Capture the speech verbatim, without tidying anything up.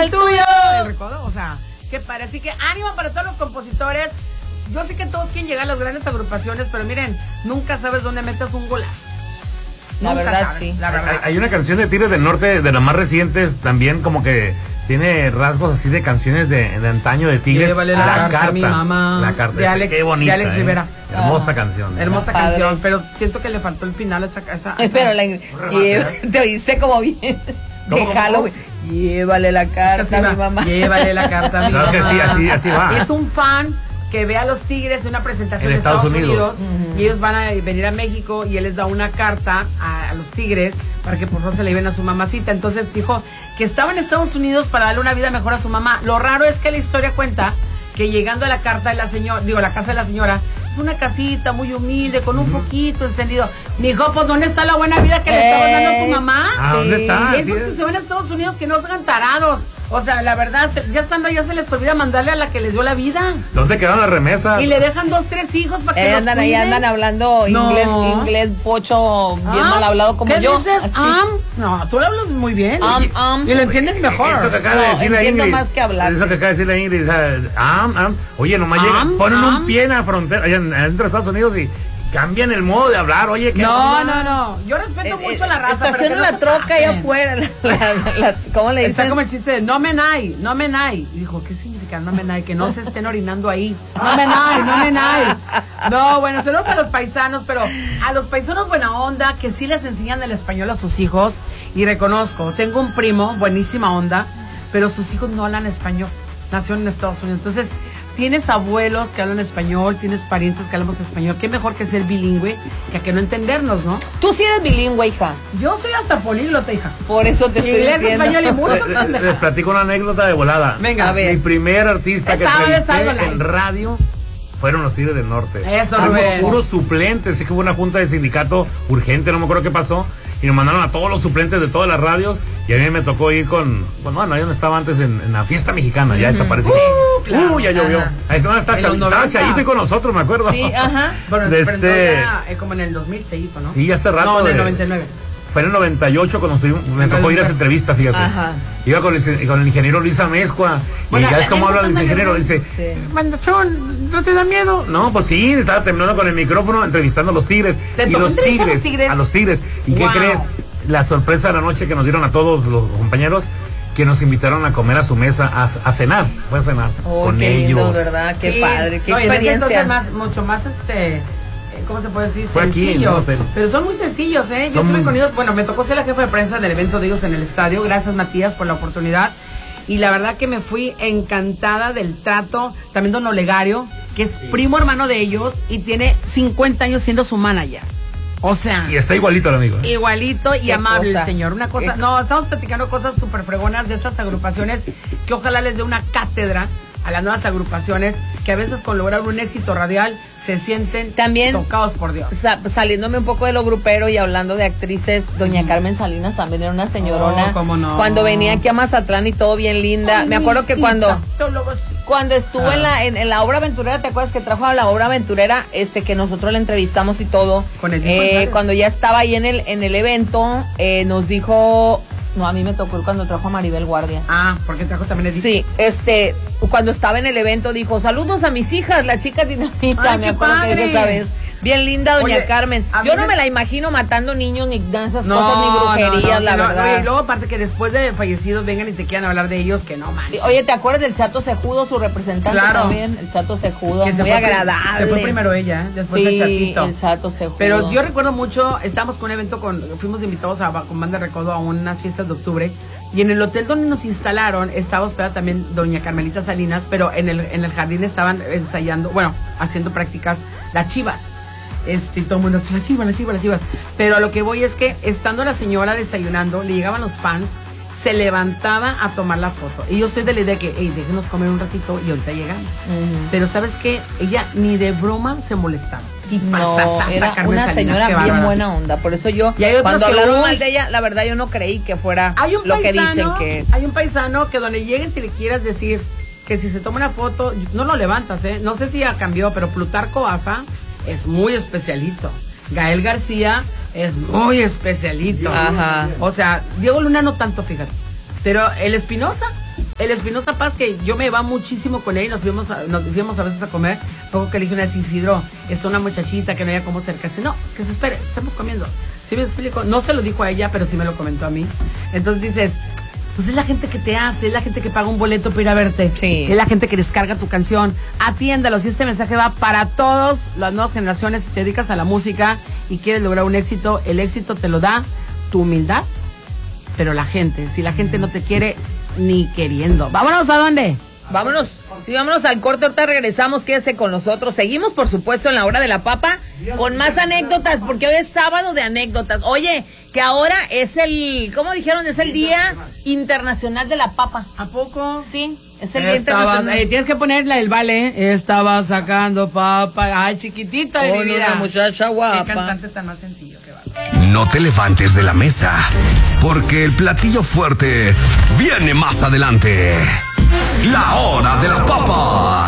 el tuyo. El recodo, o sea, qué padre. Así que ánimo para todos los compositores. Yo sé que todos quieren llegar a las grandes agrupaciones, pero miren, nunca sabes dónde metas un golazo. La nunca verdad, sabes, sí. La verdad. Hay, hay una canción de Tigres del Norte, de las más recientes, también como que tiene rasgos así de canciones de, de antaño de Tigres. Llévale la carta a mi mamá. La carta, de Alex, qué bonita, de Alex ¿eh? Rivera. Hermosa Ah, canción. Hermosa Padre. canción, pero siento que le faltó el final a esa, esa, esa. Pero la, lleva, te oíste como bien de ¿Cómo, cómo, Halloween. Llévale la carta Es que a así mi va. mamá. Llévale la carta a mi Claro que mamá. sí, así- así va. Es un fan que ve a los Tigres en una presentación En en Estados, Estados Unidos, Unidos. uh-huh. y ellos van a venir a México y él les da una carta a, a los Tigres para que por favor se le lleven a su mamacita. Entonces dijo que estaba en Estados Unidos para darle una vida mejor a su mamá. Lo raro es que la historia cuenta que llegando a la carta de la señora, digo, la casa de la señora, es una casita muy humilde, con un uh-huh. foquito encendido. Mijo, pues ¿dónde está la buena vida que le estabas dando a tu mamá? Ah, Sí. ¿dónde está? Esos que se van a Estados Unidos que no sean tarados. O sea, la verdad, se, ya estando allá se les olvida mandarle a la que les dio la vida. ¿Dónde quedaron las remesas? Y le dejan dos, tres hijos para que Eh, los andan ahí, cuiden. andan hablando No. inglés, inglés pocho, bien Ah, mal hablado como ¿qué yo. dices? Así. Am. No, tú lo hablas muy bien. Am, y, am. y lo entiendes mejor. Eso que acaba de No, decirle entiendo Ingrid. más que hablar. Eso que acaba de decirle Ingrid. O sea, am, am. Oye, nomás Am, llegan, ponen am. un pie en la frontera, allá en- adentro de Estados Unidos y cambian el modo de hablar. Oye, ¿qué No, onda? no, no. Yo respeto Eh, mucho eh, la raza. Estaciona pero que no la se troca allá pasen. afuera. La, la- la- ¿Cómo le Está dicen? como el chiste de no menai, no menai. Y dijo, ¿qué significa no menai? Que no se estén orinando ahí. No menai, no menai. No, bueno, saludos a los paisanos, pero a los paisanos buena onda, que sí les enseñan el español a sus hijos. Y reconozco, tengo un primo, buenísima onda, pero sus hijos no hablan español. Nació en Estados Unidos. Entonces, tienes abuelos que hablan español, tienes parientes que hablamos español. Qué mejor que ser bilingüe que a que no entendernos, ¿no? Tú sí eres bilingüe, hija. Yo soy hasta políglota, hija. Por eso te estoy Inglés, diciendo. español y muchos Les, les pendejas. platico una anécdota de volada. Venga, a ver. Mi primer artista Es que sábado, es sábado, entrevisté en live. radio fueron los Tigres del Norte. Eso, Fuimos Rubén. puros suplentes. Sí que hubo una junta de sindicato urgente, no me acuerdo qué pasó. Y nos mandaron a todos los suplentes de todas las radios. Y a mí me tocó ir con. Bueno, bueno, ahí donde estaba antes en, en la fiesta mexicana. Ya desapareció. Uh, claro. Uh, ya llovió. Ajá. Ahí estaba, estaba, En los Chavi- estaba noventas. Chayito y con nosotros, me acuerdo. Sí, ajá. Bueno, De pero este- entonces ya, eh, como en el dos mil, Cheito, ¿no? Sí, hace rato. No, en el de- noventa y nueve. Fue en el noventa y ocho cuando estuvimos, me tocó ir a esa entrevista, fíjate. Ajá. Iba con el, con el ingeniero Luis Amezcua. Bueno, y ya es como habla el ándale, ingeniero. güey. Dice, Sí. Mandachón, ¿no te da miedo? No, pues sí, estaba temblando con el micrófono entrevistando a los Tigres. ¿Te Y tocó los entrevistar a tigres, los Tigres? a los Tigres. ¿Y Wow. qué crees? La sorpresa de la noche que nos dieron a todos los compañeros, que nos invitaron a comer a su mesa, a, a cenar. Fue a cenar Oh, con qué lindo, ellos. ¿verdad? Qué Sí. padre, qué No, y en ese experiencia. entonces más, mucho más, este, eh, ¿cómo se puede decir? Fue aquí, Sencillos. ¿no? Pero- Pero son muy sencillos, ¿eh? Yo Son- estuve con ellos, bueno, me tocó ser la jefa de prensa del evento de ellos en el estadio. Gracias, Matías, por la oportunidad. Y la verdad que me fui encantada del trato. También don Olegario, que es primo hermano de ellos y tiene cincuenta años siendo su manager. O sea, Y está igualito el amigo. ¿eh? igualito y Qué amable cosa. el señor. Una cosa, Qué- no, estamos platicando cosas súper fregonas de esas agrupaciones que ojalá les dé una cátedra a las nuevas agrupaciones que a veces con lograr un éxito radial se sienten También- tocados por Dios. Sa- saliéndome un poco de lo grupero y hablando de actrices, doña Carmen Salinas también era una señorona. Oh, cómo no. Cuando venía aquí a Mazatlán y todo bien linda. Ay, Me acuerdo que mijita, cuando yo lo voy a- cuando estuvo Ah. en la en, en la obra aventurera, ¿te acuerdas que trajo a la obra aventurera? Este que nosotros la entrevistamos y todo. Con el Eh, González. cuando ya estaba ahí en el en el evento, eh, nos dijo, no, a mí me tocó cuando trajo a Maribel Guardia. Ah, porque trajo también el Sí, este, cuando estaba en el evento dijo, saludos a mis hijas, la chica dinamita, Ay, me qué acuerdo que padre. dijo esa vez. Bien linda doña Oye, Carmen. a mí Yo no me- me la imagino matando niños ni de esas No, cosas, ni brujerías, no, no, la que no. verdad. Oye, y luego aparte que después de fallecidos vengan y te quieran hablar de ellos, que no manches. Oye, ¿te acuerdas del Chato Cejudo, su representante Claro. también? El Chato Cejudo, Que se muy fue pri- agradable. Se fue primero ella, ¿eh? Después sí, el Chatito. el Chato Cejudo. Pero yo recuerdo mucho, estábamos con un evento con, fuimos invitados a, con Banda Recodo a unas fiestas de octubre y en el hotel donde nos instalaron estaba hospedada también doña Carmelita Salinas, pero en el, en el jardín estaban ensayando, bueno, haciendo prácticas las chivas. Este, y todo el mundo, las chivas, las chivas, las chivas. Pero a lo que voy es que estando la señora desayunando, le llegaban los fans, se levantaba a tomar la foto. Y yo soy de la idea que, hey, déjenos comer un ratito y ahorita llegamos. Ujú. Pero ¿sabes qué? Ella ni de broma se molestaba. Y No, pasasasa, era Carmen una Salinas, señora qué bien bárbara. buena onda. Por eso yo, Y hay otros cuando que, hablaron uy. mal de ella, la verdad yo no creí que fuera Hay un lo que paisano, dicen que es. hay un paisano que donde llegues y le quieras decir que si se toma una foto, no lo levantas, ¿eh? No sé si ya cambió, pero Plutarco Asa es muy especialito. Gael García es muy especialito. Ajá. O sea, Diego Luna no tanto, fíjate. Pero el Espinosa, El Espinosa Paz, que yo me iba muchísimo con él, nos fuimos a, nos fuimos a veces a comer, luego que le dije una vez, Isidro, está una muchachita que no había cómo acercarse. No, que se espere, estamos comiendo. ¿Sí me explico? No se lo dijo a ella, pero sí me lo comentó a mí. Entonces dices, pues es la gente que te hace, es la gente que paga un boleto para ir a verte. Sí. Es la gente que descarga tu canción. Atiéndalos. Y este mensaje va para todas las nuevas generaciones. Si te dedicas a la música y quieres lograr un éxito, el éxito te lo da tu humildad, pero la gente, si la gente no te quiere, ni queriendo. ¿Vámonos a dónde? Vámonos, sí, vámonos al corte, ahorita regresamos, quédese con nosotros. Seguimos, por supuesto, en la hora de la papa, con más anécdotas, porque hoy es sábado de anécdotas. Oye, que ahora es el, ¿cómo dijeron? Es el Día Internacional de la Papa. ¿A poco? Sí, es el Día Estabas, Internacional. eh, tienes que ponerla el vale. Estaba sacando papa. Ay, chiquitita de mi Hola, vida. una muchacha guapa. Qué cantante tan más sencillo, qué bárbaro. No te levantes de la mesa, porque el platillo fuerte viene más adelante. La hora de la papa.